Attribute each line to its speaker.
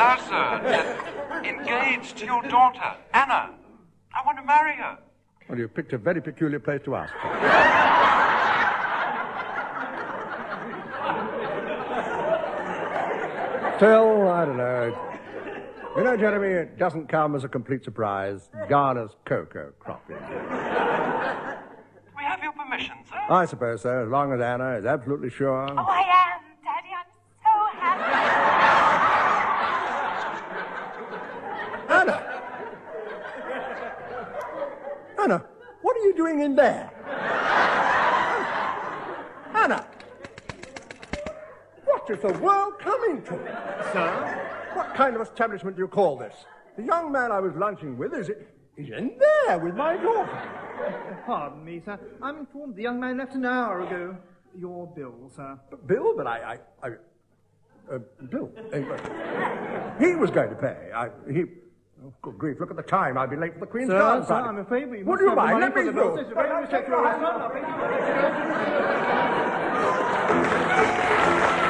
Speaker 1: No, sir. Engaged to your daughter, Anna. I want to marry her.
Speaker 2: Well, you've picked a very peculiar place to ask. Still, I don't know. You know, Jeremy, it doesn't come as a complete surprise. Ghana's cocoa crop.
Speaker 1: Do we have your permission, sir?
Speaker 2: I suppose so, as long as Anna is absolutely sure.
Speaker 3: Oh, I am, Daddy. I'm so happy.
Speaker 2: Anna! Anna, what are you doing in there? Anna! What is the world coming to?
Speaker 4: Sir?
Speaker 2: What kind of establishment do you call this? The young man I was lunching with is in there with my daughter.
Speaker 4: Pardon me, sir. I'm informed the young man left an hour ago. Your bill, sir.
Speaker 2: Bill? But Bill. He was going to pay. Oh, good grief, look at the time. I'll be late for the Queen's Garden
Speaker 4: Sir,
Speaker 2: party.
Speaker 4: I'm afraid we
Speaker 2: Would
Speaker 4: must
Speaker 2: you
Speaker 4: have the
Speaker 2: mind?
Speaker 4: money
Speaker 2: Let
Speaker 4: for
Speaker 2: me
Speaker 4: the bill.
Speaker 2: through.
Speaker 4: It's a very respectable restaurant.